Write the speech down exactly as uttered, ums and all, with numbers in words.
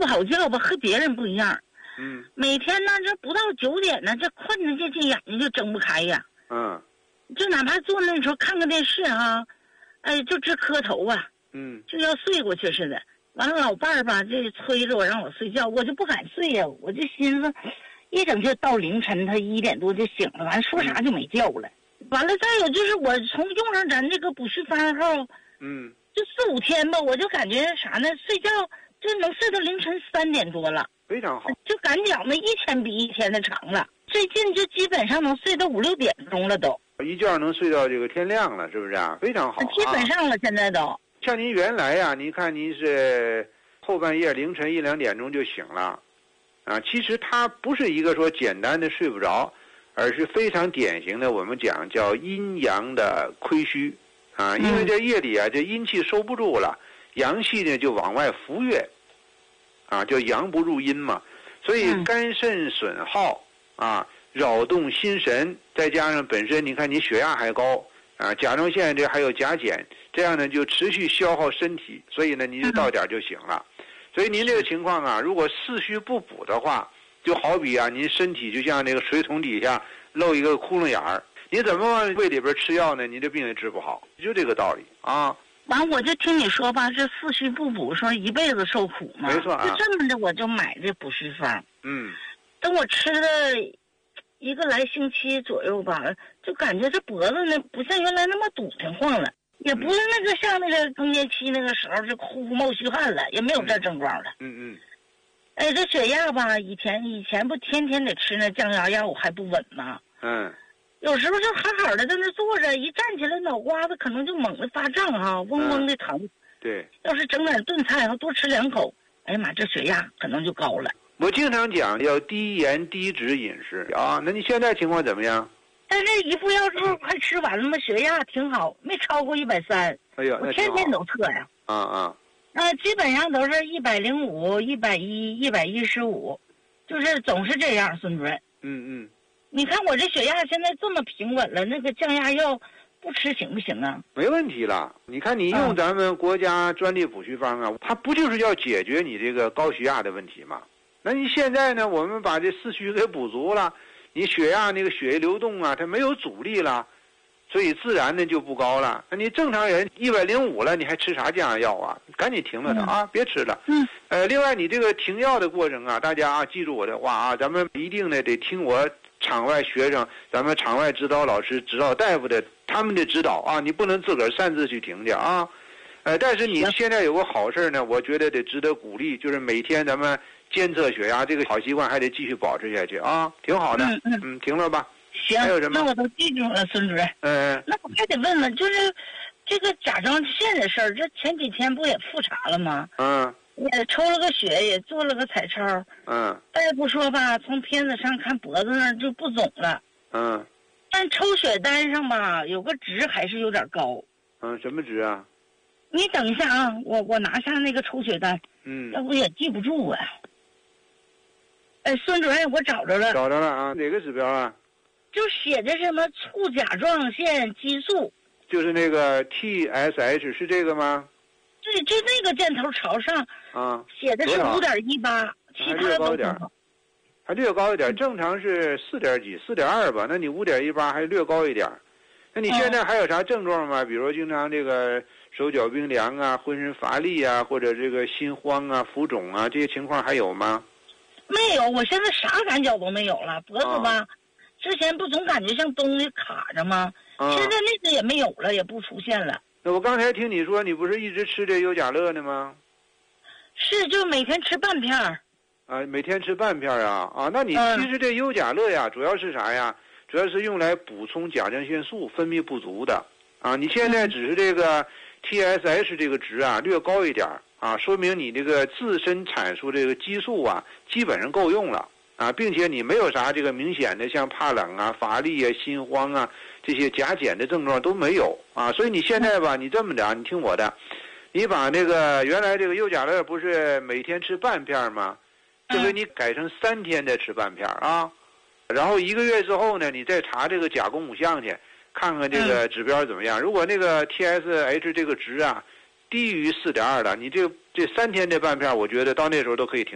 好觉吧，和别人不一样。 嗯， 每天呢，这不到九点呢，这困着这这眼睛就睁不开呀。 嗯， 就哪怕坐那时候看个电视哈、啊，哎，就直磕头啊。 嗯， 就要睡过去似的。完了，老伴儿吧，这催着我让我睡觉，我就不敢睡呀、啊。我就寻思，一整就到凌晨，他一点多就醒了，完了说啥就没觉了。完了，再有就是我从用上咱这个补虚方后， 嗯， 就四五天吧，我就感觉啥呢？睡觉就能睡到凌晨三点多了， 非常好， 就感觉那一天比一天的长了。最近就基本上能睡到五六点钟了都， 一觉能睡到这个天亮了，是不是啊？非常好、啊， 基本上了，现在都。 像您原来呀、啊，您看您是后半夜凌晨一两点钟就醒了，啊，其实它不是一个说简单的睡不着，而是非常典型的我们讲叫阴阳的亏虚，啊，因为这夜里啊，这阴气收不住了，阳气呢就往外浮跃，啊，叫阳不入阴嘛，所以肝肾损耗啊，扰动心神，再加上本身你看你血压还高。啊，甲状腺这还有甲减，这样呢就持续消耗身体，所以呢您就到点就醒了。所以您这个情况啊，如果四虚不补的话，就好比啊，您身体就像那个水桶底下漏一个窟窿眼儿，你怎么往胃里边吃药呢？你这病也治不好，就这个道理啊。 完，我就听你说吧，这四虚不补，说一辈子受苦嘛。 没错啊。 就这么的，我就买这补虚方。 嗯。 等我吃了一个来星期左右吧，就感觉这脖子呢不像原来那么堵挺晃了，也不是那个像那个更年期那个时候就呼呼冒虚汗了，也没有这症状了。 嗯嗯。 哎，这血压吧，以前以前不天天得吃那降压药还不稳吗？ 嗯。 有时候就好好的在那坐着，一站起来脑瓜子可能就猛地发胀哈、啊，嗡嗡的疼。 嗯、对。 要是整点炖菜，然后多吃两口，哎呀妈，这血压可能就高了。 我经常讲要低盐低脂饮食啊，那你现在情况怎么样？ 但是一副药之后快吃完了嘛，血压挺好，没超过一百三。 哎呦， 我天天都测呀。 啊啊。 啊，基本上都是一百零五、一百一、一百一十五，就是总是这样，孙主任。 嗯嗯。 你看我这血压现在这么平稳了，那个降压药不吃行不行啊？ 没问题了。你看你用咱们国家专利补虚方啊，它不就是要解决你这个高血压的问题吗？那你现在呢？我们把这四虚给补足了，你血压那个血液流动啊，它没有阻力了，所以自然的就不高了。那你正常人一百零五了，你还吃啥降压药啊？赶紧停了它、嗯、啊，别吃了。 嗯。 呃，另外你这个停药的过程啊，大家啊记住我的话啊，咱们一定呢得听我场外学生、咱们场外指导老师、指导大夫的他们的指导啊，你不能自个儿擅自去停去啊。呃，但是你现在有个好事呢，我觉得得值得鼓励，就是每天咱们监测血压这个好习惯还得继续保持下去啊，挺好的。 嗯嗯， 嗯，停了吧。 行， 还有什么？ 那我都记住了，孙主任。 嗯。 那我还得问问，就是这个甲状腺的事儿，这前几天不也复查了吗？ 嗯。 也抽了个血，也做了个彩超。 嗯。 大夫说吧，从片子上看脖子那儿就不肿了。 嗯。 但抽血单上吧，有个值还是有点高。 嗯，什么值啊？ 你等一下啊，我我拿下那个抽血单。 嗯。 要不也记不住啊。哎，孙主任，我找着了。 找着了啊？哪个指标啊？ 就写的什么促甲状腺激素。 就是那个 T S H 是这个吗？ 对，就那个箭头朝上。 啊。 写的是五点一八，其他都挺好。 还略高一点，正常是四点几，四点二吧。那你五点一八还略高一点。那你现在还有啥症状吗？比如经常这个手脚冰凉啊，浑身乏力啊，或者这个心慌啊、浮肿啊，这些情况还有吗？ 没有，我现在啥感觉都没有了。脖子吧，啊、之前不总感觉像东西卡着吗？啊、现在那个也没有了，也不出现了。 那我刚才听你说，你不是一直吃这优甲乐呢吗？ 是，就每天吃半片儿。 啊，每天吃半片啊啊，那你其实这优甲乐呀，主要是啥呀？主要是用来补充甲状腺素分泌不足的啊。你现在只是这个 T S H 这个值啊略高一点啊，说明你这个自身产出这个激素啊基本上够用了啊，并且你没有啥这个明显的像怕冷啊、乏力啊、心慌啊这些甲减的症状都没有啊。所以你现在吧，你这么着，你听我的，你把那个原来这个优甲乐不是每天吃半片吗？这回你改成三天再吃半片啊，然后一个月之后呢，你再查这个甲功五项去，看看这个指标怎么样。如果那个 T S H 这个值啊低于四点二了，你这这三天这半片，我觉得到那时候都可以停。